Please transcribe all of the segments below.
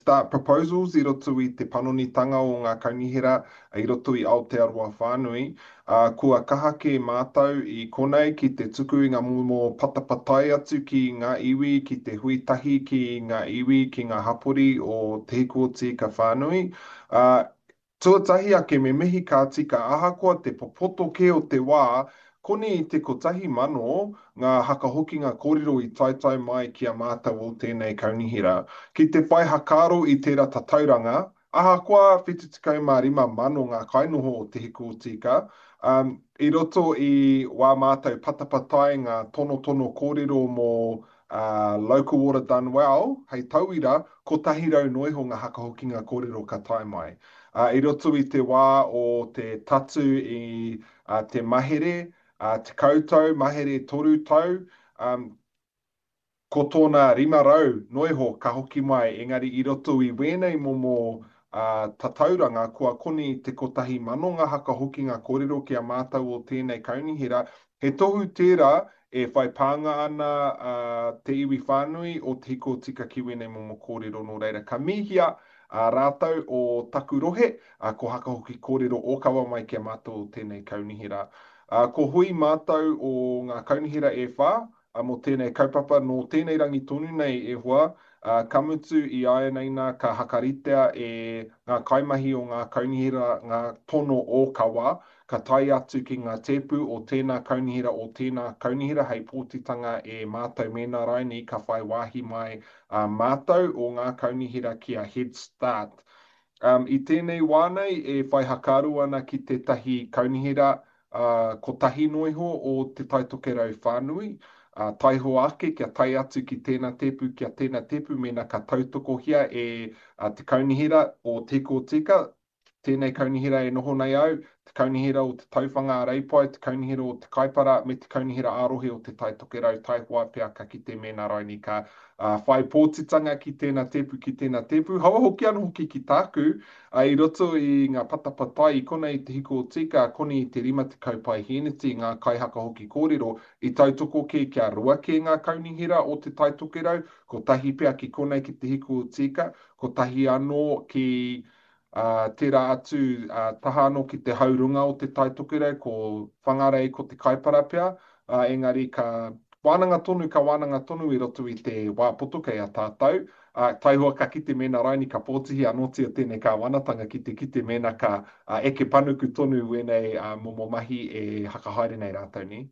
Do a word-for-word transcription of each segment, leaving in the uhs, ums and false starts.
start proposals i roto i te panonitanga o ngā kaunihira i roto i Aotearoa Whānui. Uh, kua kaha ke mātou i konei ki te tuku i ngā momo patapatai atu ki ngā iwi, ki te huitahi ki ngā iwi, ki ngā hapori o te hiku o tika whānui. Uh, Tuatahi ake me mihi ka tika ahakoa te popoto ke o te wā, koni i te kotahi mano ngā hakahoki ngā kōrero i taitau mai ki a mātou o tēnei kaunihira. Ki te whai hakaro i tērā tatauranga, ahakoa whetutikau mā rima mano ngā kainoho o te hiku o tika, um, i roto i wā mātou patapatai ngā tono tono kōrero mō uh, Local Water Done Well, hei tauira, ko tahi rau noiho ngā hakahoki ngā kōrero ka tae mai. Uh, I roto i te wā o te tatu i uh, te mahere, uh, te koutou, mahere toru tau, um, ko tōna rima rau noiho ka hoki mai, engari i roto i wēnei momo uh, tatauranga, kua koni te kotahi mano ngā haka hoki ngā kōrero ki a mātou o tēnei kaunihira, he tohu tērā e whai pānga ana uh, te iwi whānui o te hiko tika ki wēnei momo kōrero no reira. Ka mihia a uh, rātou o taku rohe, uh, ko haka hoki kōrero o kawa mai ki a mātou o tēnei kaunihira. Uh, ko hui mātou o ngā kaunihira e whā, a mo tēnei kaupapa no tēnei rangi tonu nei e hoa, uh, kamutu i aia neina ka hakaritea e ngā kaimahi o ngā kaunihira, ngā tono o kawa, ka tai atu ki ngā tepu o tēnā kaunihira o tēnā kaunihira hei pōtitanga e mātou mēnā rai ni ka whai wāhi mai uh, mātou o ngā kaunihira ki a Head Start. Um, I tēnei wānei e whai hakaru ana ki te tahi kaunihira uh, ko tahi noiho o te taitoke rau whānui, Uh, taiho ake kia tai atu ki tēnā tepu, kia tēnā tepu, mena ka tautoko hia e uh, te kaunihira o teko o tika, tēnei kaunihira e noho nei au, te kaunihira o te tauwhanga a reipai, te kaunihira o te kaipara, me te kaunihira arohe o te taitoke rau taihoa pia ka ki te mena rai ni ka uh, whai pōtitanga ki tēnā tepu, ki tēnā tepu. Hawa hoki anu hoki ki tāku, uh, i roto i ngā patapatai i konei te hiko o tika, koni i te rima te kaupai heneti, ngā kaihaka hoki kōrero, i tautoko ke kia rua ke ngā kaunihira o te taitoke rau, ko tahi pia ki konei ki te hiko o tika, ko tahi anō ki Uh, tērā atu uh, taha anō ki te haurunga o te taitokerau, ko whangarei ko te kaipara pia, uh, engari ka wānanga tonu, ka wānanga tonu i roto i te wāpoto kei a tātou. Uh, taihua ka kite mena raini ka pōtihi anōtia tēnei ka wānatanga ki te kite mena ka uh, eke panuku tonu wenei uh, momo mahi e hakahaere nei rātou ni.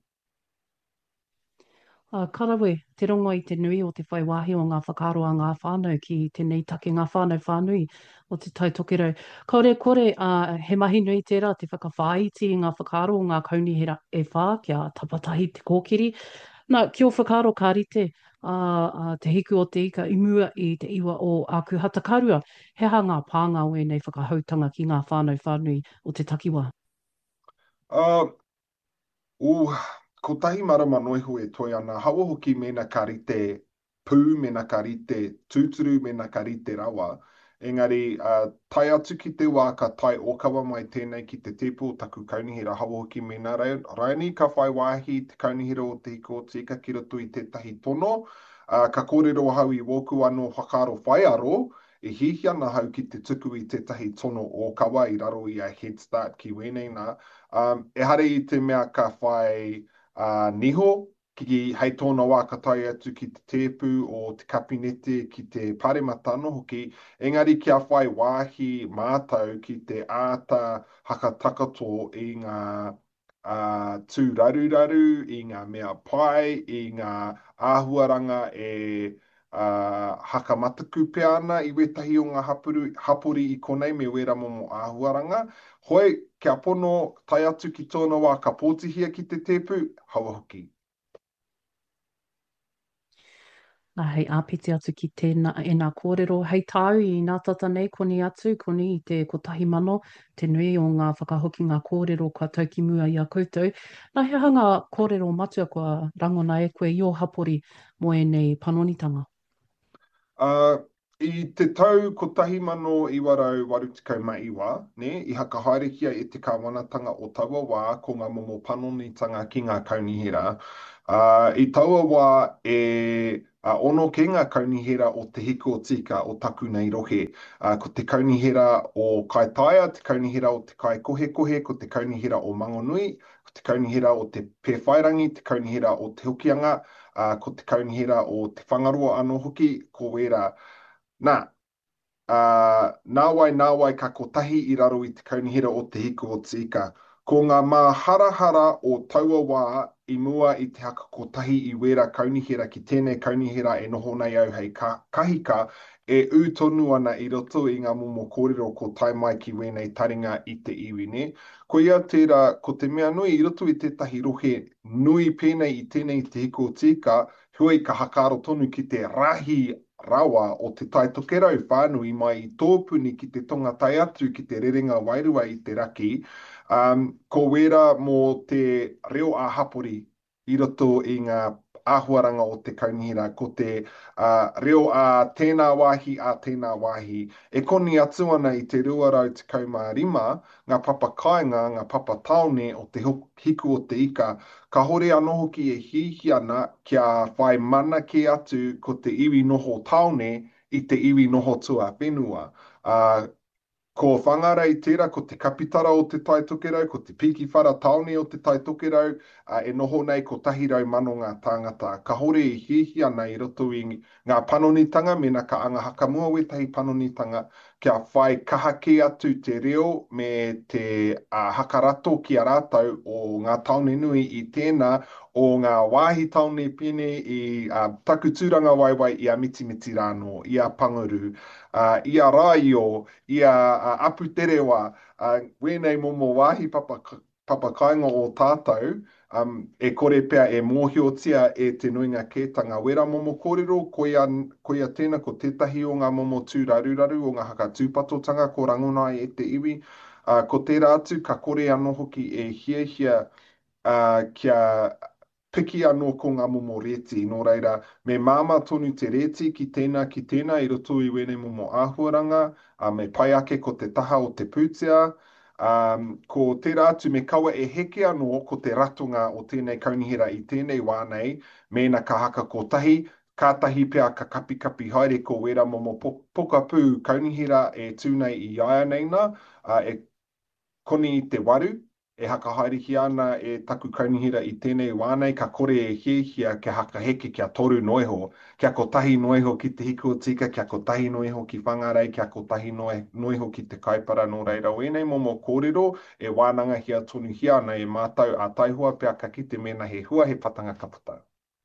Uh, karawe, te rongo i te nui o te whai wāhi o ngā whakaaro a ngā whānau ki tēnei take ngā whānau whānui o te tautokero. Kore kore, uh, he mahi nui tērā te whakawhāiti i ngā whakaaro o ngā kaunihira e whā kia tapatahi te kōkiri. Nā, ki o whakaaro ka rite, uh, uh, te hiku o te ika i mua i te iwa o aku hatakarua, he ha ngā pānga o e nei whakahautanga ki ngā whānau whānui o te takiwa. Uh, uh, ko tahi marama noiho e toi ana, hawa hoki mena ka rite pū, mena ka rite tūturu, mena ka rite rawa. Engari, uh, tai atu ki te wā ka tai okawa mai tēnei ki te tepo o taku kaunihira, hawa hoki mena raini, ka whai wāhi te kaunihira o te hiko o tika ki roto i tētahi tono, uh, ka kōrero hau i woku anō whakaaro whai aro, e hihi ana hau ki te tuku i tētahi tono o kawa i raro i a Head Start ki wēnei nā. Um, e hare i te mea ka whai uh, niho, ki hei tōna wā ka tai atu ki te tepu o te kapinete ki te pārematano hoki, engari kia whai wāhi mātou ki te āta haka takato i ngā uh, tū raruraru, i ngā mea pai, i ngā āhuaranga e uh, haka mataku pea ana i wetahi o ngā hapuru, hapuri i konei me wera momo āhuaranga. Hoi, kia pono tai atu ki tōna wā ka pōtihia ki te tepu, hawa hoki. Nā hei āpiti atu ki tēnā e nā kōrero. Hei tāu i nā tata nei koni atu, koni i te kotahi mano, te nui o ngā whakahoki ngā kōrero kua tauki mua i a koutou. Nā he hanga kōrero matua kua rangona e koe i o hapori mo e nei panonitanga. Uh, I te tau ko tahi mano iwa rau waru tikau mai iwa, ne, i haka haerekia e te kāwanatanga o taua wā ko ngā momo panonitanga ki ngā kaunihira. Uh, I taua wā e uh, ono ke ngā kaunihira o te hiku o tika o taku nei rohe. Uh, ko te kaunihira o Kaitaia, te kaunihira o te kai kohe kohe, ko te kaunihira o Mangonui, ko te kaunihira o te Pewhairangi, te kaunihira o te Hokianga, uh, ko te kaunihira o te Whangaroa anō hoki, ko wera. Nā, Uh, nāwai, nāwai, ka kotahi i raro i te kaunihira o te hiku o tika. Ko ngā māharahara o taua wā i mua i te haka kotahi i wera kaunihira ki tēnei kaunihira e noho nei au hei ka, kahika e ūtonu ana i roto i ngā momo kōrero ko tai mai ki wēnei taringa i te iwi, ne? Ko ia tērā, ko te mea nui i roto i tētahi rohe nui pēnei i tēnei te hiku o tika, hui ka hakaro tonu ki te rahi rawa o te tai tokerau whānui mai i tōpuni ki te tonga tai atu ki te rerenga wairua i te raki, um, ko wera mō te reo a hapori i roto i ngā āhuaranga o te kaunihira, ko te uh, reo a tēnā wāhi a tēnā wāhi. E koni atu ana i te ruarau te kaumārima, ngā papa kāinga, ngā papa taone o te hiku o te ika, ka hore anō hoki e hihi ana kia whai mana ke atu ko te iwi noho taone i te iwi noho tua whenua. Uh, Ko whangara i tērā, ko te kapitara o te tai tokerau, ko te piki whara taone o te tai tokerau, uh, e noho nei ko tahirau mano ngā tāngata. Ka hore i hihi ana i roto i ngā panonitanga, mena ka anga hakamua wetahi panonitanga, kia whai kaha ke atu te reo me te uh, hakarato ki a rātau o ngā taone nui i tēnā o ngā wāhi taone pene i uh, takutūranga waiwai i a mitimiti rāno, i a Panguru, uh, i a Raio, i a uh, Aputerewa, uh, wēnei momo wāhi papa, papa kainga o tātou, um, e kore pea e mōhiotia e te nuinga kētanga wera momo kōrero, koia, koia tēnā ko tētahi o ngā momo tūraruraru o ngā haka tūpatotanga ko rangunai e te iwi, uh, ko tērā atu ka kore anō hoki e hia hia uh, kia piki anō ko ngā momo reti, nō reira, me māma tonu te reti ki tēnā ki tēnā i roto i wene momo āhuaranga, uh, me pai ake ko te taha o te pūtea, um, ko tērā atu me kaua e heke anō ko te ratunga o tēnei kaunihira i tēnei wānei, mēna ka haka ko tahi, kātahi pia ka kapi kapi haere ko wera momo pokapū kaunihira e tūnei i aia neina, uh, e koni i te waru, e haka haeriki ana e taku kaunihira i tēnei wānei, ka kore e hiehia kia haka heke kia toru noiho, kia ko tahi noiho ki te hiku o tika, kia ko tahi noiho ki whangarei, kia ko tahi noi, noiho ki te kaipara no reira. Wēnei momo kōrero e wānanga hia tonu hia ana e mātau a taihua pia ka kite mena he hua he patanga kaputa.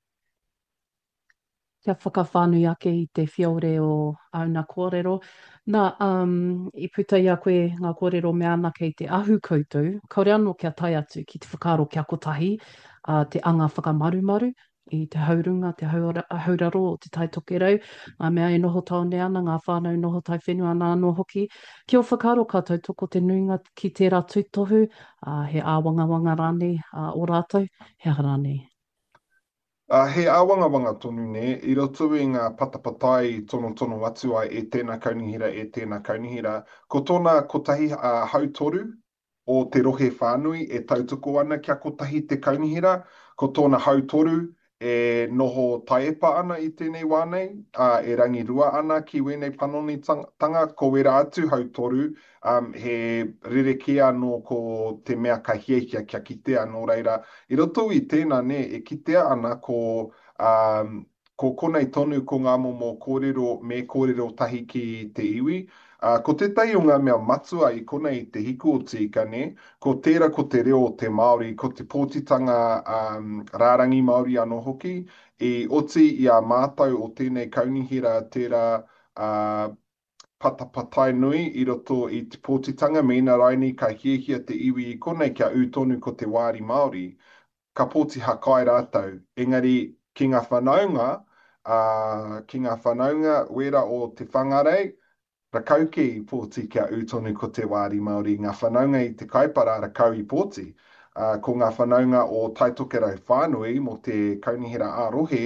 Kia whakawhānui ake i te whiaure o auna kōrero. Nā, um, i puta i a koe ngā kōrero me ana kei te ahu koutou, kaore anō kia tai atu ki te whakaaro kia kotahi, uh, te anga whakamarumaru, i te haurunga, te haura, hauraro o te tai tokerau, ngā mea e noho taone ana, ngā whānau noho tai whenua ana anō hoki. Kia o whakaaro katoa toko te nuinga ki tērā tūtohu, uh, he āwangawanga rānei uh, o rātou, he aha rānei. Uh, he āwangawanga tonu ne, i roto i ngā patapatai tono tono atu ai e tēnā kaunihira, e tēnā kaunihira. Ko tōna kotahi uh, hautoru o te rohe whānui e tautoko ana kia kotahi te kaunihira, ko tōna hautoru e noho taepa ana i tēnei wānei, uh, e rangirua ana ki wēnei panoni tanga, ko wera atu hautoru, um, he rerekea no ko te mea ka hiehia kia kitea no reira. I roto i tēnā ne, e kitea ana ko, um, ko konei tonu ko ngā momo kōrero me kōrero tahi ki te iwi. Uh, ko tētai o ngā mea matua i konei te hiku o tika ne, ko tērā ko te reo o te Māori, ko te pōtitanga um, rārangi Māori anō hoki, i oti i a mātau o tēnei kaunihira tērā uh, patapatai nui i roto i te pōtitanga, mēna raini ka hiehia te iwi i konei kia ūtonu ko te wāri Māori, ka pōti hakai rātau. Engari, ki ngā whanaunga, uh, ki ngā whanaunga wera o te whangarei, rakau ke i pōti kia ūtonu ko te wāri Māori, ngā whanaunga i te kaipara rakau i pōti. Uh, ko ngā whanaunga o taitokerau whānui mo te kaunihira ārohe,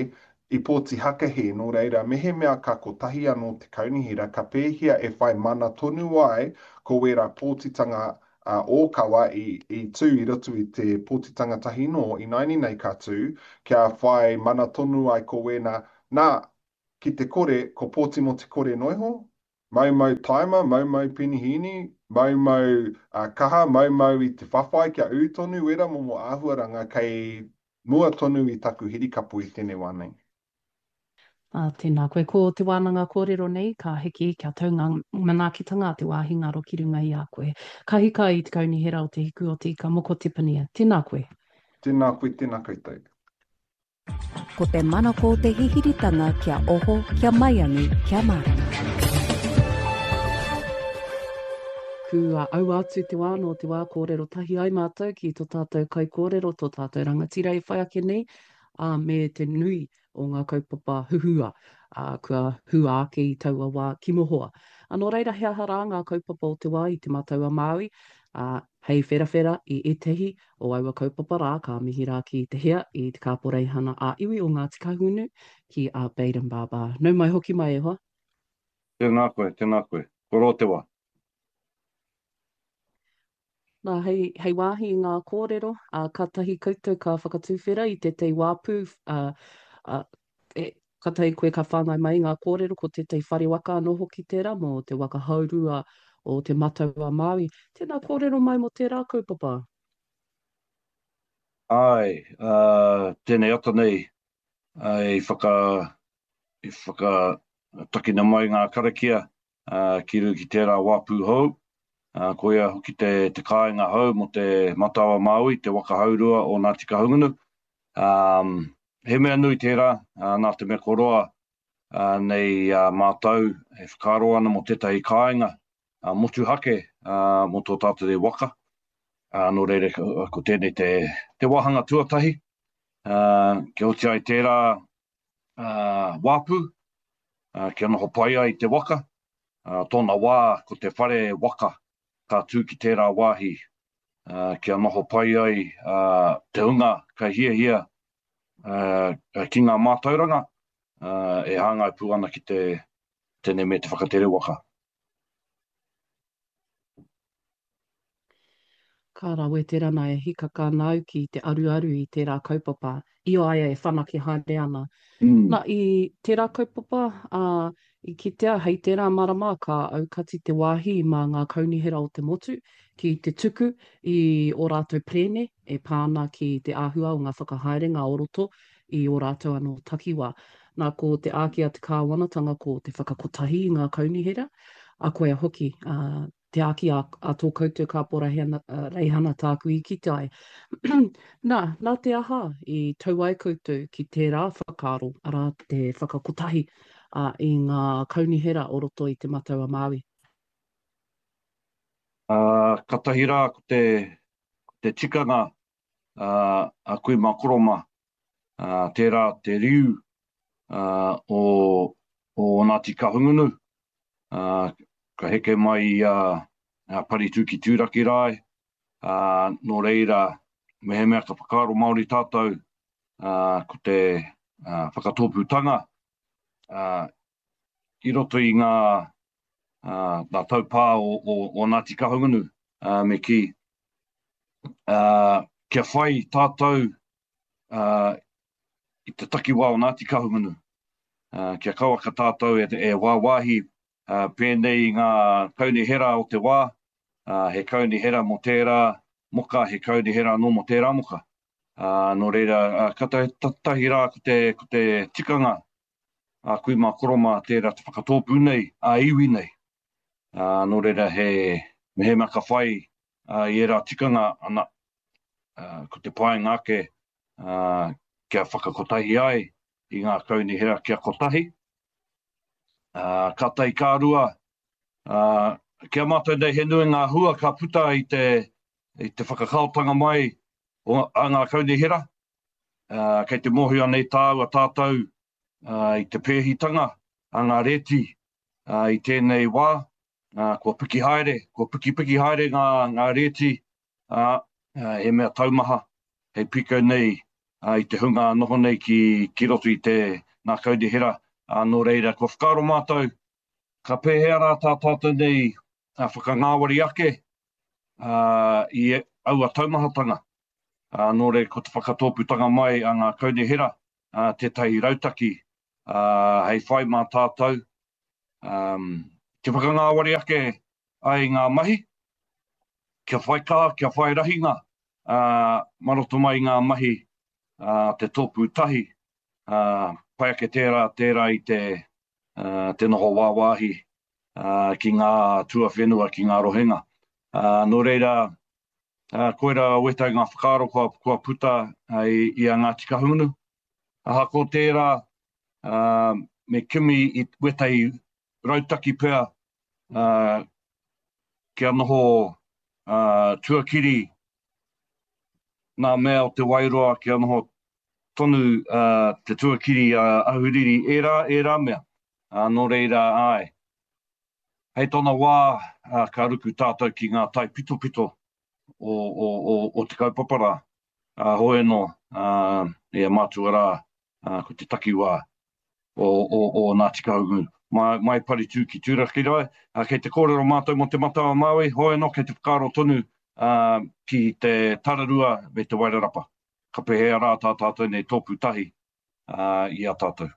i pōti haka he no reira, mehe mea ka kotahi anō te kaunihira, ka pēhia e whai mana tonu ai, ko wera pōtitanga uh, o kawa i, i tū i roto i te pōtitanga tahi no, i naini nei ka tū, kia whai mana tonu ai ko wena, nā, ki te kore, ko pōti mo te kore noiho, mau mau taima, mau mau pinihini, mau mau uh, kaha, mau mau i te whawhai kia u tonu, wera mo mo āhuaranga kei mua tonu i taku hirikapu i tēnei wānei. Uh, tēnā koe, ko te wānanga kōrero nei, ka heki kia taunga manaakitanga te wāhinga ro ki runga i a koe. Ka hika i te kaunihera o te hiku o te ika moko tipania. Tēnā koe. Tēnā koe, tēnā koutou. Ko te mana ko te hihiritanga kia oho, kia mai anu, kia marama. Kua au atu te wā no te wā kōrero tahi ai mātou ki tō tātou kai kōrero, tō tātou rangatira i whai ake nei, uh, me te nui o ngā kaupapa huhua, uh, kua hua ake i taua wā kimohoa. Anō reira hea hara ngā kaupapa o te wā i te mātaua Māui, uh, hei wherawhera i etehi o aua kaupapa rā, ka mihi rā ki te hea i te kāporei hana a iwi o Ngāti Kahunu ki a Baden Baba. Nau mai hoki mai e hoa. Tēnā koe, tēnā koe. Koro te wā. Nā, hei, hei wāhi i ngā kōrero, uh, ka tahi koutou ka whakatūwhera i te tei wāpū, uh, uh, e, ka tahi koe ka whāngai mai ngā kōrero ko te tei whare waka anō hoki tērā mō te waka haurua o te mātaua Māui. Tēnā kōrero mai mo tērā kaupapa. Ai, uh, tēnei ata nei, uh, i whaka, i whaka takina mai ngā karakia, uh, ki ru ki tērā wāpū hou. Uh, ko ia hoki te, te kāinga hau mo te Mātawa Māui, te waka haurua o Ngāti Kahungunu. Um, he mea nui tērā, uh, nā te mea koroa uh, nei uh, mātau e whakaro ana mo tētahi kāinga uh, motu hake uh, mo tō tātou te waka. Uh, no reire, ko tēnei te, te wahanga tuatahi. Uh, ke hoti ai tērā uh, wāpū, uh, ke anoho pai ai te waka. Uh, tōna wā ko te whare waka ka tū ki tērā wāhi, uh, kia noho pai ai uh, te unga ka hia hia uh, ki ngā mātauranga, uh, e hāngai pū ana ki te tēnei me te whakatere waka. Ka rawe tērā nei, hika ka nau ki te aru aru i tērā kaupapa, i o aia e whanaki haere ana. Mm. Nā, i tērā kaupapa, uh, i kitea hei tērā marama ka aukati te wāhi mā ngā kaunihera o te motu, ki te tuku i o rātou prene, e pāna ki te āhua o ngā whakahaere, ngā oroto, i o rātou anō takiwa. Nā, ko te ākia te kāwanatanga ko te whakakotahi i ngā kaunihera, a koe a hoki, uh, te āki a, a tō koutou ka pora hena, uh, reihana tāku i ki tai. nā, nā te aha i tau ai koutou ki tērā whakaro, ara te whakakotahi uh, i ngā kaunihera o roto i te Mātaua Māui. Uh, ka tahi rā ko te, te tikanga uh, a koe makoroma, uh, tērā te riu uh, o, o Ngāti Kahungunu, uh, ka heke mai i uh, uh, Paritū ki Tūraki Rai, uh, no reira mehe mea ka whakaaro Māori tātou, uh, ko te uh, whakatōpūtanga, uh, i roto i ngā, uh, ngā taupā o, o, o Ngāti Kahungunu, uh, me ki, uh, kia whai tātou uh, i te takiwā o Ngāti Kahungunu, uh, kia kaua ka tātou e, e wāwahi, Uh, pēnei ngā kaunihera o te wā, uh, he kaunihera mo tērā moka, he kaunihera no mo tērā moka. Uh, no reira, uh, ka tahi rā ko te, ko te tikanga, uh, kui mā koroma tērā te whakatōpū nei, a uh, iwi nei. Uh, no reira, he mehe mea ka whai uh, i era tikanga ana, uh, ko te pai ngāke, uh, kia whakakotahi ai i ngā kaunihera kia kotahi. Uh, ka tai kārua, uh, kia mātou nei he nui ngā hua ka puta i te, i te whakakautanga mai o a ngā kaunihera. Uh, kei te mohi anei tāu a tātou uh, i te pēhitanga, a ngā reti uh, i tēnei wā, uh, kua piki haere, kua piki piki haere ngā, ngā reti, uh, uh, he mea taumaha, hei piko nei uh, i te hunga noho nei ki, ki roto i te nā kaunihera. Uh, nō reira, ko whakaro mātou, ka pēhea rā tā tātou nei uh, whakangāwari ake uh, i e, aua taumahatanga. Uh, nō reira, ko te whakatōputanga mai a ngā kaunihera, uh, te tahi rautaki, uh, hei whai mā tātou. Um, te whakangāwari ake ai ngā mahi, kia whai kā, kia whai rahinga, uh, maroto mai ngā mahi, uh, te tōpū tahi, uh, pai ake tērā, tērā i te, uh, te noho wāwāhi, uh, ki ngā tua whenua, ki ngā rohenga. Uh, nō reira, uh, koera wetai ngā whakaro kua, kua puta uh, i, i a Ngāti Kahungunu. Aha ko tērā, uh, me kimi i wetai rautaki pēr, uh, kia noho uh, tuakiri nā mea o te wairoa, kia noho tonu uh, te tuakiri uh, ahuriri, e rā, e rā mea. Uh, nō reira ai. Hei tōna wā uh, ka ruku tātou ki ngā tai pito pito o, o, o, o te kaupapara. Uh, hoe no, uh, e mātua rā, uh, ko te taki wā o, o, o Ngāti Kahungunu. Mai, mai pari tū ki tūraki rai. Uh, kei te kōrero mātou mo te matawa Māui, hoe no, kei te whakaro tonu uh, ki te tararua me te wairarapa. Ka pehea rā tā tātou nei tōpū tahi uh, i a tātou.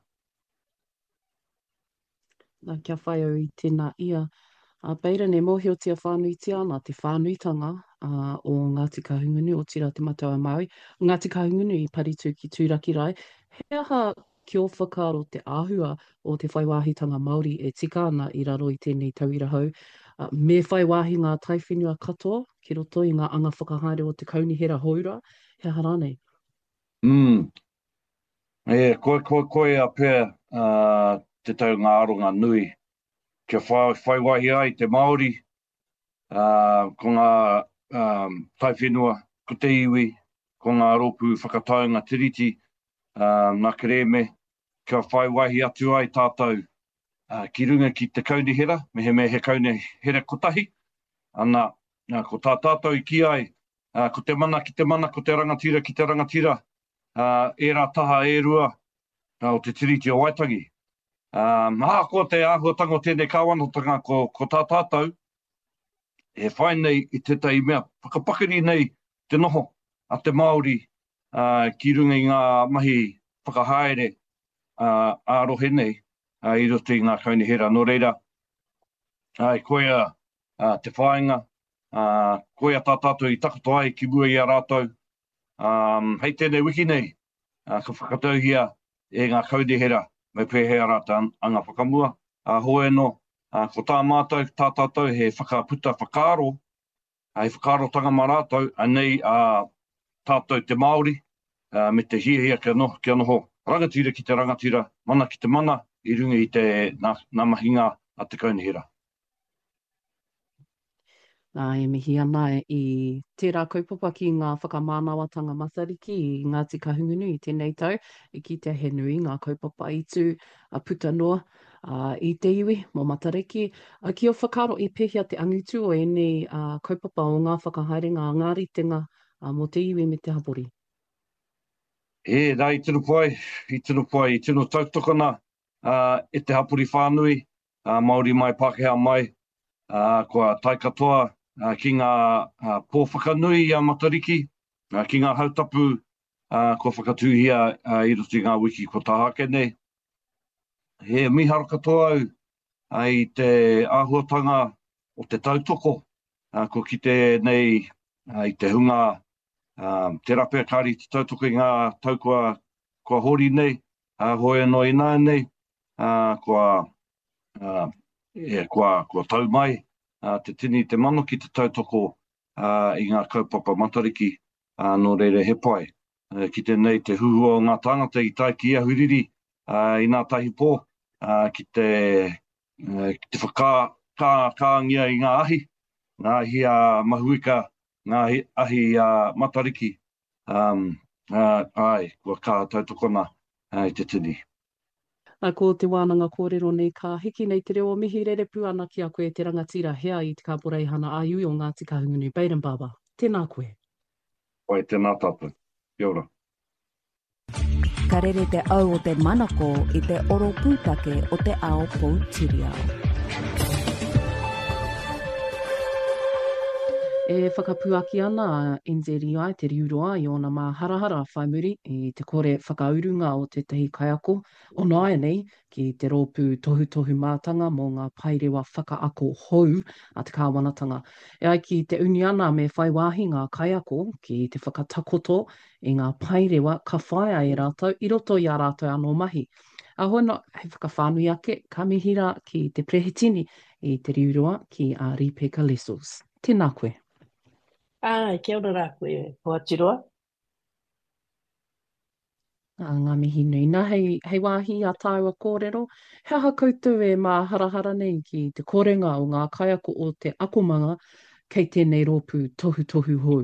Nā kia whai au i tēnā ia. Uh, Beira ne mōhiotia whānuitia nā te whānuitanga uh, o Ngāti Kahungunu, o tira te matawa Māui. Ngāti Kahungunu i paritū ki tūraki rai. He aha ki o whakaro te āhua o te whaiwāhitanga Māori e tika ana i raro i tēnei tauira hau. Uh, me whaiwāhi ngā taiwhenua katoa, ki roto i ngā anga whakahaere o te kaunihera haura. He aha rānei. Mm. E, koe, koe, koe a pēr uh, te tau ngā aronga nui. Kia whai, whaiwahi ai te Māori, uh, ko ngā um, taiwhenua, ko te iwi, ko ngā rōpū whakataunga tiriti, uh, nā kereme, kia whaiwahi atu ai tātou uh, ki runga ki te kaunihera, me he me he kaunihera kotahi, ana uh, ko tā tātou i ki ai, uh, ko te mana ki te mana, ko te rangatira ki te rangatira, uh, e rā taha e rua uh, o te tiriti o Waitangi. Um, ha, ko te āhuatanga o tēnei kāwanotanga ko, ko tā tātou, e whai nei i tētai mea, whakapakari nei te noho a te Māori uh, ki runga i ngā mahi whakahaere uh, ārohe nei uh, i roto i ngā kaunihera. Nō reira, ai, koea uh, te whāinga, uh, koea tā tātou i takoto ai ki mua i a rātou. Um, hei tēnei wiki nei, uh, ka whakatauhia e ngā kaunihera, me pēhea rata anga whakamua. Uh, hoe no, uh, ko tā mātou, tā tātou he whakaputa whakaro, hei whakaro tanga mā rātou, anei uh, tātou te Māori, uh, me te hiahia kia noho, kia noho, rangatira ki te rangatira, mana ki te mana, i runga i te nā, nā mahinga a te kaunihera. Nā e mihi ana i tērā kaupapa ki ngā whakamānawatanga matariki i Ngāti Kahungunu i tēnei tau, i ki te he nui ngā kaupapa i tū a puta noa uh, i te iwi mō matariki. Uh, ki o whakaro i pehia te angitu o enei uh, kaupapa o ngā whakahaere ngā ngāritenga uh, mō te iwi me te hapori. E, rā, i tino pai, i tino pai, i tino tautokana uh, e te hapori whānui, uh, Māori mai, Pākehā mai, uh, kua tai katoa, Uh, ki ngā uh, pōwhakanui i a matariki, uh, ki ngā hautapu, uh, ko whakatuhia uh, i roto i ngā wiki ko tāhake nei. He mihara katoa au uh, i te āhuatanga o te tautoko, uh, ko ki te nei uh, i te hunga, uh, te rapea kāri te tautoko i ngā taukua kua hori nei, uh, hoe no i nā nei, uh, kua, uh, yeah, kua, kua tau mai. Uh, te tini te mano ki te tautoko uh, i ngā kaupapa matariki uh, no reire he pai. Uh, ki te nei te huhua o ngā tāngata i tai ki ahuriri uh, i ngā tahi pō, uh, ki te, uh, ki te whakā, kā, kāngia i ngā ahi, ngā ahi a uh, mahuika, ngā ahi, ahi a uh, matariki. Um, uh, ai, kua kā tautokona uh, i te tini. Nā ko te wānanga kōrero nei ka hiki nei te reo mihi rerepu ana ki a koe te rangatira hea i te kāporeihana a iui o Ngāti Kahungunu. Beiran Baba, tēnā koe. Oi, tēnā tātou. Kia ora. Ka rere te au o te manako i te oro pūtake o te ao Poutireo. E whakapuaki ana N Z R I, te riuroa, i ona mā harahara whai muri i te kore whakaurunga o te tehi kaiako. O nāia nei, ki te rōpū tohu tohu mātanga mō ngā pairewa whakaako hou a te kāwanatanga. E ai ki te uni ana me whai wāhi ngā kaiako ki te whakatakoto i ngā pairewa ka whaia e rātou, i roto i a rātou anō mahi. A hono, hei whakawhānui ake, ka mihira ki te prehitini i te riuroa ki a Ripeka Lessels. Tēnā koe. Ai, kia ora rā koe, Hoatiroa. A ngā mihi nui. Nā hei, hei wāhi a tāua kōrero, he aha koutou e mā harahara nei ki te korenga o ngā kaiako o te akomanga kei tēnei rōpū tohu tohu hou.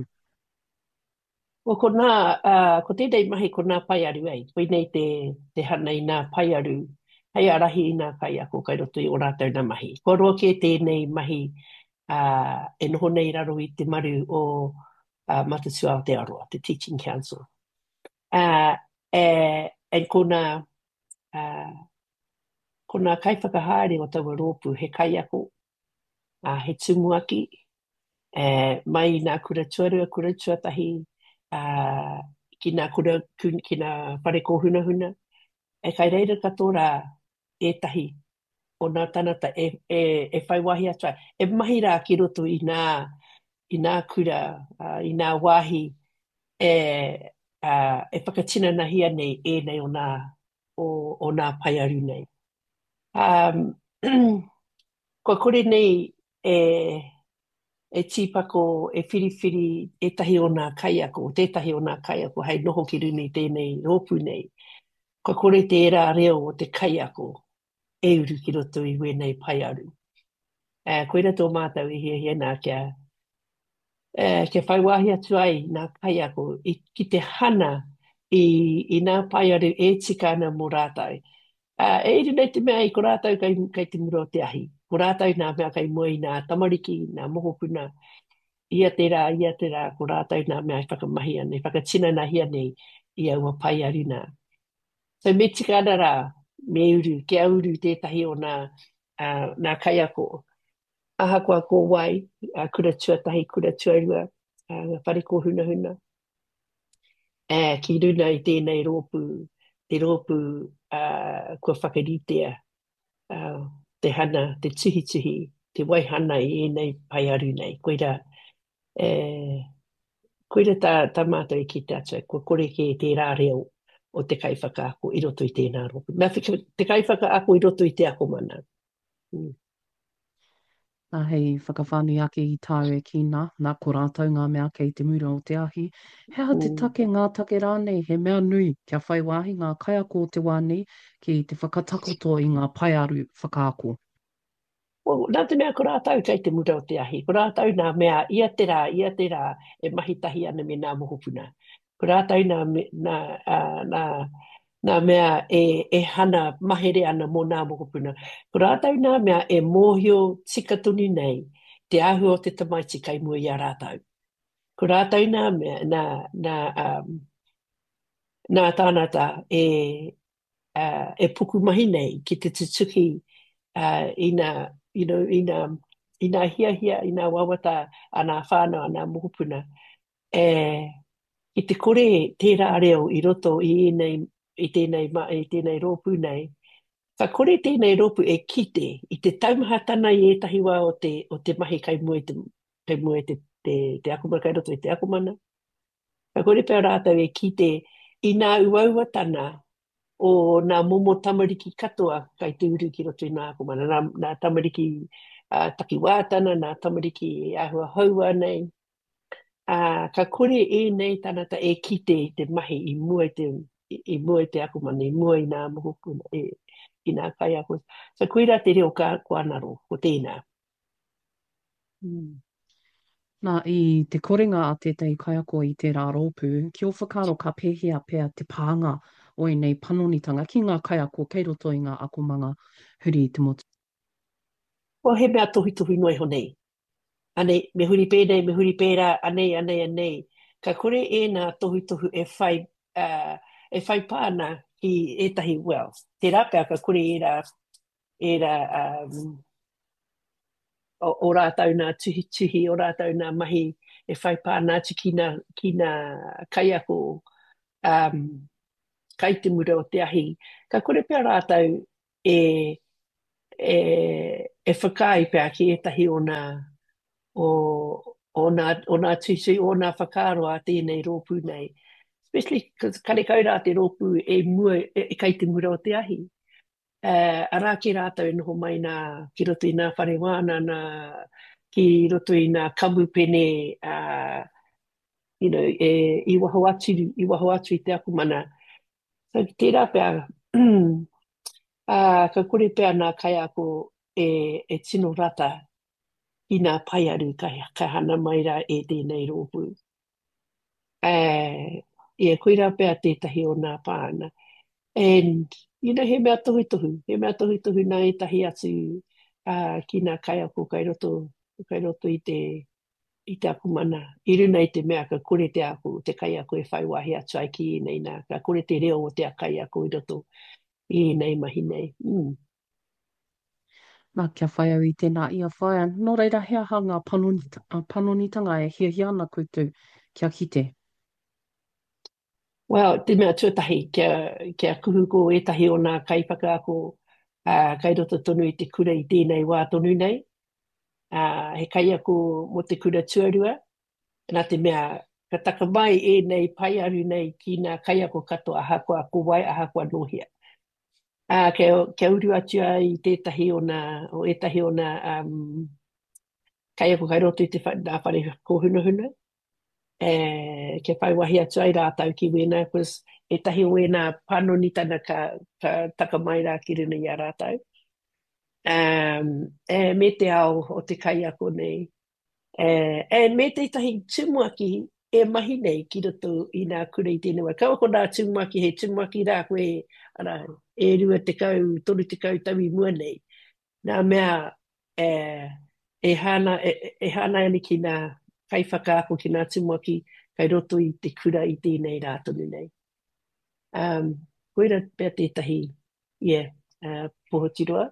O ko nā, uh, ko tēnei mahi ko nā paiaru ei, koe nei te, te hana i nā paiaru, hei arahi i nā kaiako kai roto i o rātou nā mahi. Ko roa ke tēnei mahi uh, e noho nei raro i te maru o uh, Matatua Aotearoa, te Teaching Council. Uh, e, e kona, uh, kona kaiwhakahaere o taua rōpū, he kaiako, uh, he tumuaki, uh, mai nā kura tuarua, kura tuatahi, uh, ki nā kura, ki nā whare kōhuna huna, e kai reira katoa e tahi o nā tanata e, e, e whai wahi atua. E mahi rā ki roto i nā, i nā kura, uh, i nā wāhi, e, uh, e whakatina nahia nei e nei o nā, o, o nā paiaru nei. Um, ko kore nei e, e tīpako, e whiriwhiri, e tahi o nā kaiako, tētahi o nā kaiako, hei noho ki runi tēnei rōpū nei. Ko kore te era reo o te kaiako, e uru ki roto i wēnei paiaru. Uh, koera tō mātau i hia hia nā kia, uh, kia whai wāhi atu ai nā kaiako, i, ki te hana i, i nā paiaru e tika ana mō rātau. Uh, e iri nei te mea i ko rātau kai, kai te muro te ahi. Ko rātau nā mea kai moe i nā tamariki, nā mohopuna, ia te rā, ia te rā, ko rātau nā mea i whakamahi ane, whakatina nā hia nei i aua paiaru nā. So me tika ana rā, me uru, ke auru tētahi o nā, uh, nā kaiako. Aha kua kō wai, uh, kura tuatahi, kura tuarua, uh, whare kō huna huna. Uh, ki runa i tēnei rōpū, te rōpū uh, kua whakaritea, uh, te hana, te tuhi tuhi, te waihana i enei paiaru nei. Koira, eh, koira tā, tā mātou i ki te atua, kua kore ke te rā reo o te kaiwhakaako i roto i tēnā rōpū. Mea te kaiwhakaako i roto i te ako mana. Mm. Nā hei whakawhānui ake i tāu e kina, nā ko rātou ngā mea kei te mura o te ahi. Hea te take ngā take rānei, he mea nui kia whai wāhi ngā kaiako o te wānei ki te whakatakoto i ngā paiaru whakaako. Well, nā te mea ko rātou kei te mura o te ahi. Ko rātou nā mea ia te rā, ia te rā e mahitahi ana me nā mohopuna. Ko rātou nā, nā, uh, nā, nā mea e, e hana mahere ana mō nā mohopuna. Ko rātou nā mea e mōhio tikatuni nei te ahu o te tamaiti kai mua i a rātou. Ko rātou nā mea, nā, nā, um, nā tānata e, uh, e puku mahi nei ki te tutuki uh, i nā, you know, i nā, i nā hia hia, i nā wawata a nā whānau, a nā mohopuna. E, i te kore tērā reo i roto i, nei, i, tēnei, i tēnei rōpū nei, ka kore tēnei rōpū e kite i te taumahatana i etahi wā o te, o te mahi kai mua te, kai mua te, te, te akumana, kai roto i te akumana. Ka kore pēr rātau e kite i nā uauatana o nā momo tamariki katoa kai te uru ki roto i nā akumana, nā, nā tamariki uh, takiwātana, nā tamariki ahua haua nei. Uh, ka kore e nei tanata e kite te mahi i mua te, i, i mua te akumana, i mua i nā mohopuna, e, i nā kai ako. So koera te reo ka kuanaro, ko tēnā. Mm. Nā, i te korenga a tētai kaiako i tērā rōpū, ki o whakaro ka pēhea pēr te pānga o i nei panonitanga ki ngā kaiako kei roto i ngā akomanga huri i te motu. O he mea tohi tohi noi honei. Anei, me huri pēnei, me huri pērā, anei, anei, anei. Ka kore e nā tohi tohu e whai, uh, e whai pāna ki etahi wealth. Te rapea ka kore e ra, e ra um, o, o rātau nā tuhi tuhi, o rātau nā mahi e whai pāna atu ki nā, ki nā kai ako um, kai te mura o te ahi. Ka kore pia rātau e, e, e whakai pia ki etahi o nā, o, o nā, o nā tuhi, o nā whakaro a tēnei rōpū nei. Especially, kare kaurā te rōpū e, mua, e, e kai te mura o te ahi. Uh, ara ki rātau e noho mai nā, ki roto i nā wharewana, nā, ki roto i nā kamupene, uh, you know, e, i waho atu, i waho atu i te aku mana. So, tērā pēr, uh, ka kore pēr nā kai ako e, e tino rata i nā pai aru kai, kai hana mai rā e tēnei rōpū. Uh, ia, koe rā pēr tētahi o nā pāna. And, you know, he mea tohu tohu, he mea tohu tohu nā e tahi atu uh, ki nā kai ako kai roto, kai roto i te, i te aku mana. I runa i te mea ka kore te aku, te kai ako e whai wahi atu ai ki i nei nā, ka kore te reo o te kai ako i roto i nei mahi nei. Mm. Nā kia whai au i tēnā ia whai an. Nō reira hea hanga panonita, uh, panonitanga e hia hia ana koutou kia kite. Well, te mea tuatahi, kia, kia kuhu ko etahi o nā kaipaka ako uh, kai roto tonu i te kura i tēnei wā tonu nei. Uh, he kai ako mo te kura tuarua. Nā te mea, ka taka mai e nei pai aru nei ki nā kai ako kato ahakua kowai ahakua nohia. Uh, kia, kia uru atu ai tētahi o nā, o etahi o nā um, kai ako kai roto i te nā whare kohunahuna. E, ke whai wahi atu ai rātau ki wena, kos e tahi o wena panoni tana ka, ka taka mai rā ki rina i a rātau. Um, e me te ao o te kai ako nei. E, e me te tahi tumuaki e mahi nei ki roto i nā kura i tēnei wā. Kaua ko nā tumuaki, he tumuaki rā koe ara, e rua te kau, toru te kau tawi mua nei. Nā mea e, e hana, e, e hana ani ki nā kai whakaako ki nā tumuaki, kai roto i te kura i tēnei rātonu nei. Um, koera pēr tētahi, yeah, uh, pohotiroa.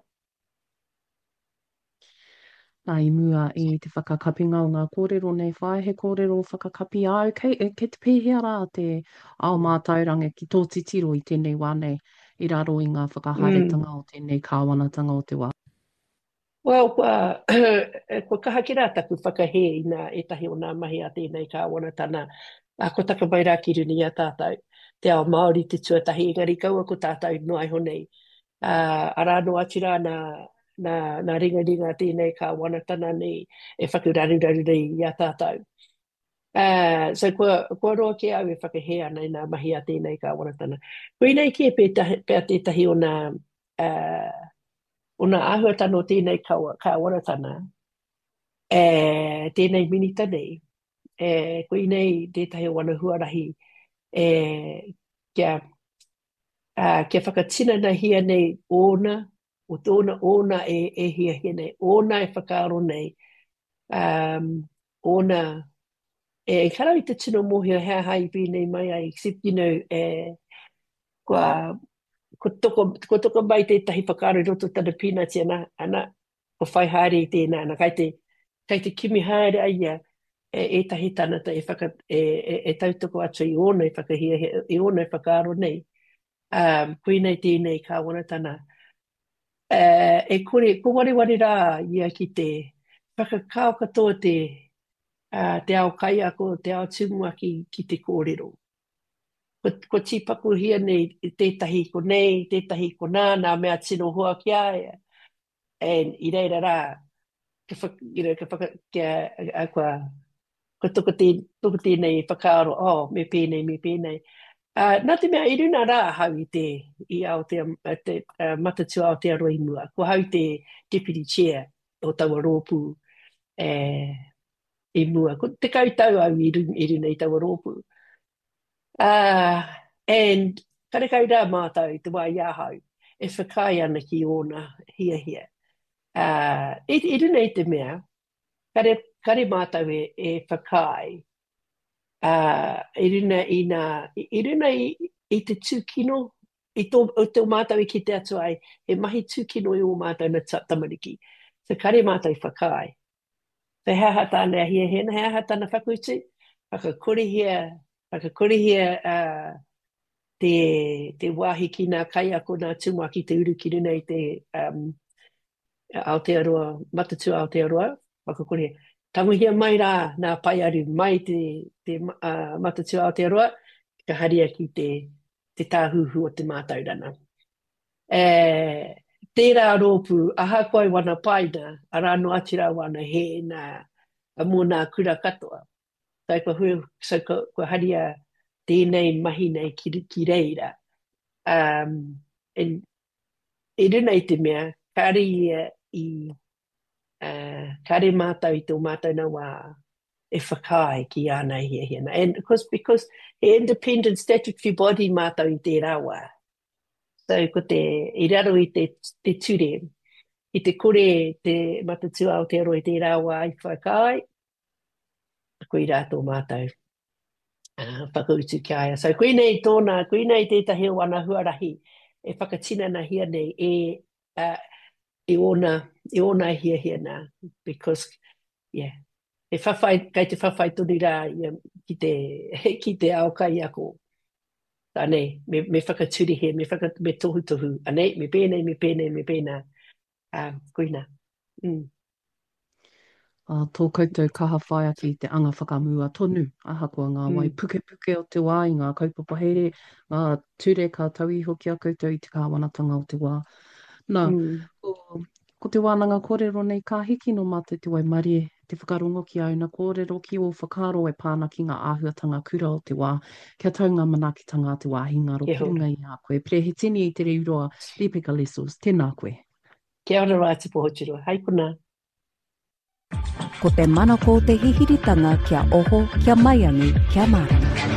Nā i mua i te whakakapinga o ngā kōrero nei whai, he kōrero whakakapi au, kei, kei te pēhea rā te ao mātaurange ki tō titiro i tēnei wā nei, i raro i ngā whakaharetanga mm. o tēnei kāwanatanga o te wā. Well, kua, kua kaha ki rā taku whakahe i nā etahi o nā mahi a tēnei kāwanatana, a ko taka mai rā ki runi a tātou, te ao Māori te tuatahi, engari kaua ko tātou noai honei. Uh, arā no atu rā nā, nā, nā ringa ringa tēnei kāwanatana nei e whakuraru raru nei i a tātou. Uh, so kua, kua roa ke au e whakahe ana i nā mahi a tēnei kāwanatana. Koe nei ki e pēr tētahi o nā... Uh, o nā āhuatano tēnei kāwanatana, e, tēnei minita nei, e, koe nei tētahi o wana huarahi, e, kia, uh, kia whakatina na hia nei ōna, o tōna ōna e, e hia hia nei, ōna e whakaaro nei, um, ōna, e, e karau i te tino mohia hea hai pēnei mai ai, except, you know, e, kua, ko toko, ko toko mai te tahi whakaaro i roto tana peanuts ana, ana, ko whai haere i tēnā, ana, kai te, kai te kimi haere aia, e, e tahi tanata e, whaka, e, e, e tautoko atu i ona i whakahia, i ona i whakaaro nei, um, koe nei tēnei kāwanatana. Uh, e kore, ko wari wari rā ia ki te whakakao katoa te, uh, te ao kai ako, te ao tumua ki, ki te kōrero. Ko, ko tipaku hia nei tētahi ko nei, tētahi ko nā, nā mea tino hoa ki aia. And i reira rā, ka whaka, you know, ka whaka, kia, a kua, ko toko tē, toko tēnei whakaaro, oh, me pēnei, me pēnei. Uh, nā te mea, i runa rā hau i te, i au te, te uh, matatua o te aroa i mua. Ko hau te deputy chair o taua rōpū eh, i mua. Ko te kautau au i runa, i runa i taua rōpū. Uh, and kare kau rā mātou te wā iahau e whakai ana ki ona hia hia. Uh, i, i runa i te mea, kare, kare mātou e, e whakai uh, i runa i nā, i, i runa i, i te tūkino, i tō, o tō mātau i ki te atu ai, he mahi tūkino i o mātau na tamariki. So kare mātau i whakai. Te hea tāna hia hena, hea tāna whakutu, whakakorehia, whakakorehia uh, te, te wāhi ki nā kai ako nā tūmua ki te uru ki runa i te um, Aotearoa, matatu Aotearoa, whakakorehia. Tanguhia mai rā nā pai aru mai te, te uh, matatu Aotearoa, ka haria ki te, te tāhuhu o te mātaurana. E, tērā rōpu, aha koe wana paina, ara no atira wana he nā, mō nā kura katoa. Tai ko hui, so ko, ko haria tēnei mahi nei ki, ki reira. Um, en, e runa i te mea, kare ia i, uh, kare mātau i tō mātau na wā, e whakai ki ana hia hina. And of course, because he independent statutory body mātau i te rawa. So ko te, i raro i te, te ture, i te kore te matatu Aotearoa i te rawa i whakai, koe i rātou mātau uh, whakautu ki aia. So koe nei tōna, koe nei tētahi o ana huarahi, e whakatina na hia nei, e, uh, e ona, e ona hia hia nā, because, yeah, e whawhai, kai te whawhai tuni rā ki te, ki te ao kai ako. Tā nei, me, me whakaturi he, me, whaka, me tohu tohu. Anei, me pēnei, me pēnei, me pēnei. Uh, koina. Mm. Uh, tō koutou kaha whaia ki te anga whakamua tonu, aha kua ngā Mm. wai puke puke o te wā, i ngā kaupapa here, ngā ture ka tauhi hoki a koutou i te kāwanatanga o te wā. Nā, Mm. ko, ko te wānanga kōrero nei ka hiki no mate te wai marie, te whakarongo ki au na kōrero ki o whakaro e pāna ki ngā āhuatanga kura o te wā, kia tau ngā manakitanga a te wā hi ngaro Kia ki ora. runga i a koe. Pere he tini i te reiroa, Lipeka Lesos, tēnā koe. Kia ora rā te pohotiroa. Hai kona. Ko te mana ko te hihiritanga kia oho, kia mai anu, kia marama.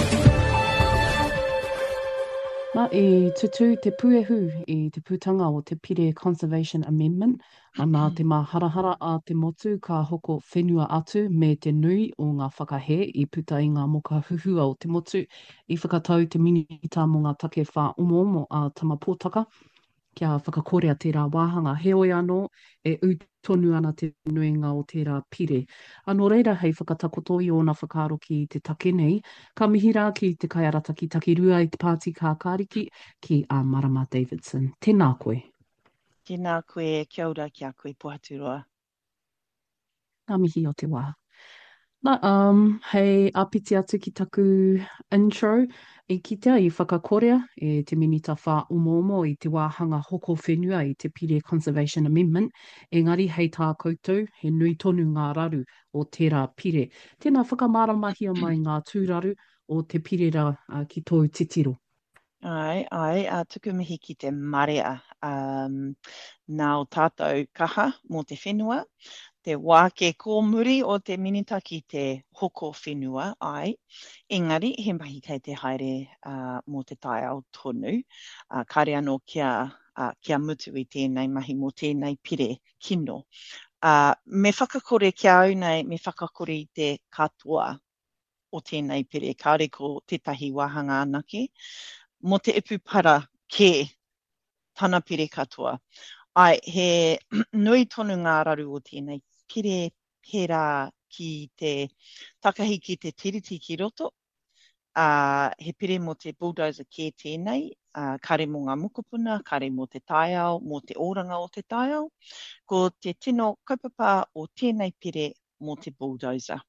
Nā, i tutu te puehu i te pūtanga o te Pire Conservation Amendment, a nā te mā harahara a te motu ka hoko whenua atu me te nui o ngā whakahe i puta i ngā moka huhua o te motu i whakatau te minita mo ngā take whā umo umo a tamapōtaka. Kia whakakorea tērā wāhanga heoi anō e utonu ana te nuinga o tērā pire. Anō reira hei whakatakoto i ona whakaro ki te take nei, ka mihi rā ki te kaiarata ki takirua i te pāti kā kāriki ki a Marama Davidson. Tēnā koe. Tēnā koe, kia ora kia koe Pohaturoa. Ngā mihi o te wā. Nā, um, hei apiti atu ki taku intro, i kitea i whakakorea e te minita whā umo umo i te wāhanga hoko whenua i te Pire Conservation Amendment, engari hei tā koutou he nui tonu ngā raru o tērā pire. Tēnā whakamaramahia mai ngā tūraru o te pirera uh, ki tōu titiro. Ai, ai, a tuku mihi ki te marea. Um, nā o tātou kaha mō te whenua, te wāke kōmuri o te minita ki te hoko whenua, ai. Engari, he mahi kei te haere uh, mō te tai ao tonu. Uh, kare anō kia, uh, kia mutu i tēnei mahi mō tēnei pire kino. Uh, me whakakore kia au nei, me whakakore i te katoa o tēnei pire, kāre ko tētahi wāhanga anake. Mo te epu para ke tana pire katoa. Ai, he nui tonu ngā raru o tēnei pire pera ki te takahi ki te tiriti ki roto. Uh, he pire mo te bulldozer ke tēnei, uh, kare mo ngā mukupuna, kare mo te taiao, mo te oranga o te taiao, ko te tino kaupapa o tēnei pire mo te bulldozer.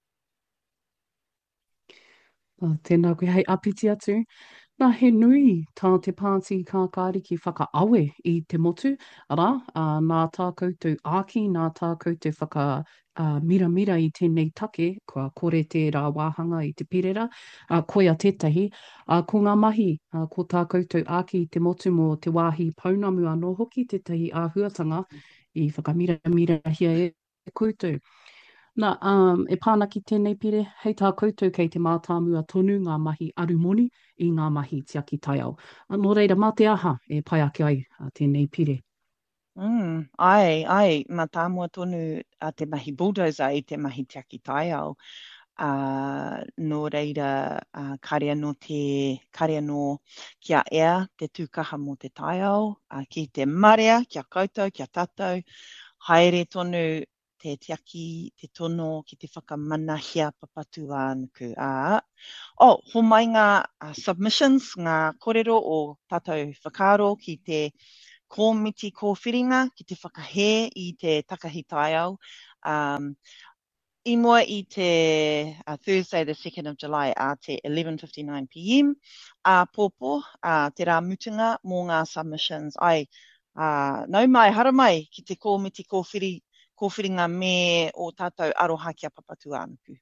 Uh, tēnā koe hei apiti atu. Nā he nui tā te pāti kā kāriki whakaawe i te motu, ara, uh, nā tā koutou āki, nā tā koutou whaka uh, mira mira i tēnei take, kua kore tērā wāhanga i te pirera, uh, koe a tētahi, uh, ko ngā mahi, uh, ko tā koutou āki i te motu mō te wāhi paunamu anō hoki, tētahi āhuatanga i whakamira mira hia e koutou. Nā, um, e pāna ki tēnei pire, hei tā koutou kei te mātāmua tonu ngā mahi arumoni i ngā mahi tiaki taiao. Nō reira, mā te aha e pai ake ai a tēnei pire. Mm, ai, ai, mātāmua tonu a te mahi bulldozer i te mahi tiaki taiao. Uh, no reira, uh, kare anō te, kare anō kia ea te tūkaha mō te taiao, uh, ki te marea, kia koutou, kia tātou, haere tonu te tiaki, te tono, ki te whakamanahia papatu ānuku. Uh, oh, ho mai ngā uh, submissions, ngā kōrero o tātou whakaaro ki te kōmiti kōwhiringa, ki te whakahē i te takahi taiao. Um, I mua i te uh, Thursday the second of July a te eleven fifty-nine p m a pōpō a te rā mutunga mō ngā submissions ai uh, nau mai hara mai ki te kōmiti kōwhiri, kōwhiringa me o tātou aroha kia papatu ānuku.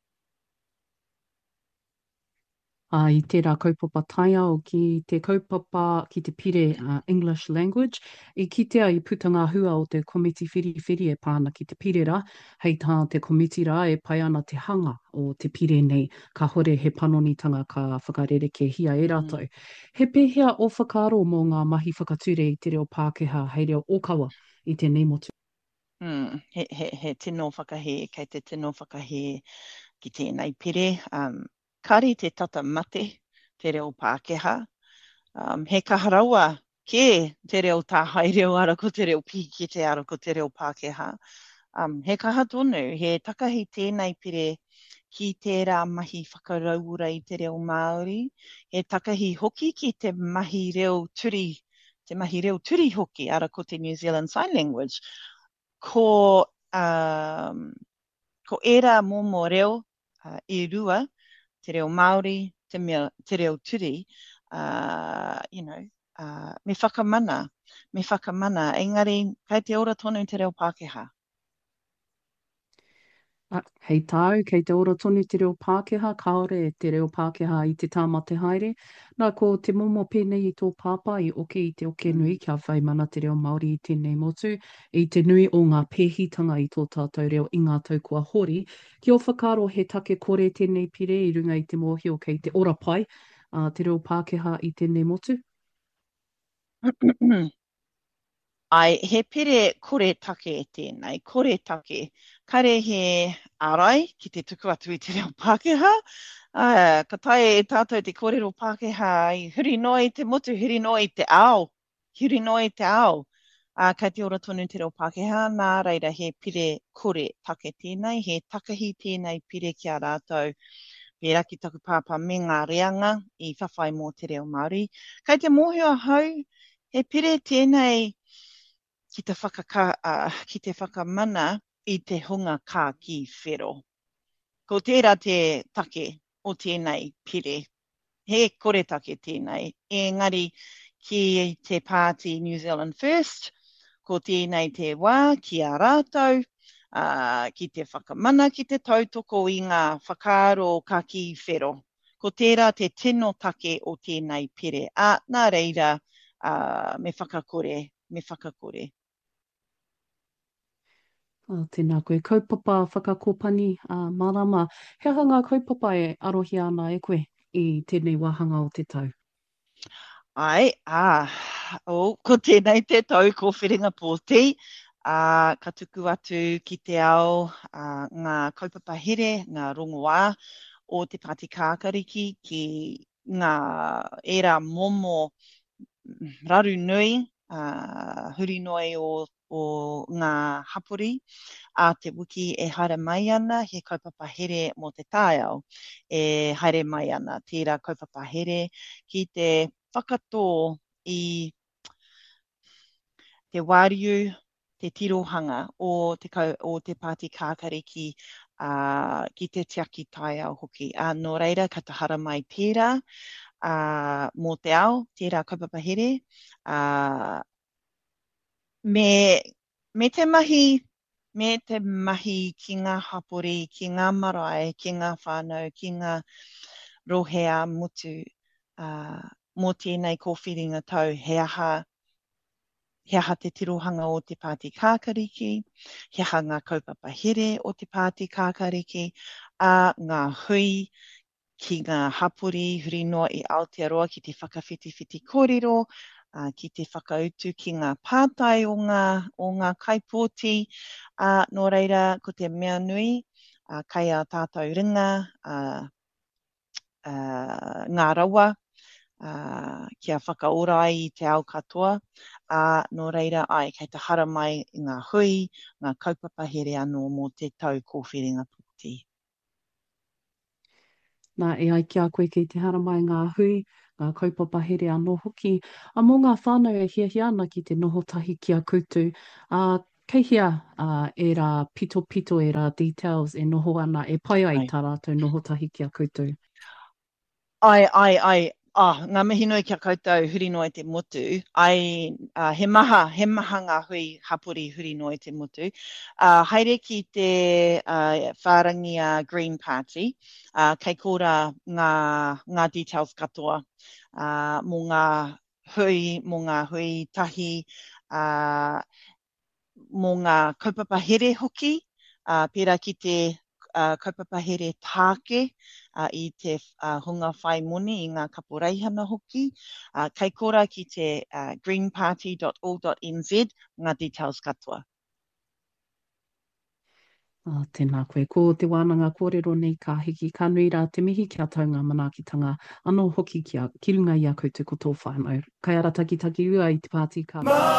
Uh, I tērā kaupapa taiao ki te kaupapa ki te pire uh, English language, i kitea i putanga hua o te komiti whiri-whiri e pāna ki te pirera, hei tā te komiti rā e pai ana te hanga o te pire nei, ka hore he panonitanga ka whakarereke hia e rātou. Mm. He pēhea o whakaaro mō ngā mahi whakature i te reo Pākehā, hei reo Okawa i te nei motu. Mm, he, he, he tino whakahe, kei te tino whakahe ki tēnei pire. Um, Kari te tata mate, te reo Pākehā. Um, he kaharaua ke te reo tāhai reo ara ko te reo pi ki te ara ko te reo Pākehā. Um, he kaha tonu, he takahi tēnei pire ki tērā mahi whakaraura i te reo Māori. He takahi hoki ki te mahi reo turi, te mahi reo turi hoki ara ko te New Zealand Sign Language. Ko, um, ko era momo reo uh, i rua, te reo Māori, te, mea, te reo turi, uh, you know, uh, me whakamana, me whakamana, engari, kai te ora tonu te reo Pākehā. Uh, hei tāu, kei te ora tonu te reo Pākehā, kaore e te reo Pākehā i te tāmate haere. Nā ko te momo pēnei i tō pāpā i oke i te oke nui, kia whai mana te reo Māori i tēnei motu, i te nui o ngā pēhitanga i tō tātou reo i ngā tau kua hori. Ki o whakaro he take kore tēnei pire i runga i te mōhio kei te ora pai, uh, te reo Pākehā i tēnei motu. Ai, he pere kore take e tēnei, kore take. Kare he arai ki te tuku atu i te reo Pākehā. Uh, ka tae e tātou te kōrero Pākehā i huri noi te motu, huri noi te ao. Huri noi te ao. Uh, kai te ora tonu te reo Pākehā, nā reira he pire kore take tēnei, he takahi tēnei pire ki a rātou. Pērā ki taku pāpā me ngā reanga i whawhai mō te reo Māori. Kai te mōhio hau, he pire tēnei ki te, whakaka, uh, ki te whakamana i te hunga kā ki whero. Ko tērā te take o tēnei pire. He kore take tēnei. Engari ki te pāti New Zealand First, ko tēnei te wā ki a rātou, uh, ki te whakamana ki te tautoko i ngā whakaaro kā ki whero. Ko tērā te tino take o tēnei pire. A, nā reira, uh, me whakakore, me whakakore. Oh, tēnā koe. Kaupapa whakakopani uh, marama. He aha ngā kaupapa e arohi ana e koe i tēnei wahanga o te tau? Ai, ah, oh, ko tēnei te tau ko whiringa pōti. Uh, ka tuku atu ki te ao uh, ngā kaupapa here, ngā rongoā o te Pāti Kākariki ki ngā era momo raru nui, uh, huri noi o o ngā hapori, a te wiki e haere mai ana, he kaupapa here mō te tāiao, e haere mai ana, tērā kaupapa here, ki te whakatō i te wāriu, te tirohanga o te, o te Pāti Kākariki uh, ki te tiaki tāiao hoki. A no reira, ka tahara mai tērā, uh, mō te ao, tērā kaupapa here, uh, Me, me te mahi, me te mahi ki ngā hapori, ki ngā marae, ki ngā whānau, ki ngā rohea mutu, uh, mō tēnei kōwhiringa tau, he aha, he aha te tirohanga o te Pāti Kākariki, he aha ngā kaupapa here o te Pāti Kākariki, a ngā hui ki ngā hapori, huri noa i Aotearoa ki te whakawhitiwhiti kōrero, Uh, ki te whakautu ki ngā pātai o ngā, o ngā kaipōti, uh, nō reira ko te mea nui, uh, kai a tātou ringa, uh, uh, ngā rawa, uh, kia whakaora ai i te ao katoa, uh, nō reira ai, kei te hara mai i ngā hui, ngā kaupapa here anō mō te tau kōwhiringa puti. Nā e ai ki a koe ki te hara mai ngā hui, ngā kaupapa here anō hoki. A mō ngā whānau e hia hia ana ki te noho tahi ki a koutou. Uh, kei hia uh, e rā pito pito e rā details e noho ana, e pai ai Ai. tā rātou noho tahi ki a koutou. Ai, ai, ai. Ah, ngā mihi nui kia koutou huri noa te motu. Ai, uh, he maha, he maha ngā hui hapuri huri noa te motu. Uh, haere ki te uh, whārangi a Green Party, uh, kei kora ngā, ngā details katoa. Uh, mō ngā hui, mō ngā hui tahi, uh, mō ngā kaupapa here hoki, uh, pērā ki te uh, kaupapa here tāke, Uh, i te uh, hunga whai moni i ngā kapo reihana hoki. Uh, kei kora ki te uh, green party dot org dot n z, ngā details katoa. Ah, tēnā koe. Ko te wānanga kōrero nei ka hiki ka nui rā te mihi kia taunga manaakitanga anō hoki kia ki runga i a koutou ko tō whānau. Kai ara taki taki ua i te pāti ka...